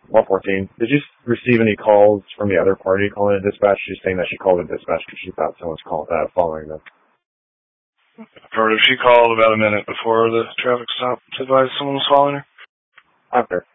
114. Did you receive any calls from the other party calling a dispatch? She's saying that she called a dispatch because she thought someone's following them. Or if she called about a minute before the traffic stop to advise someone was following her. Okay.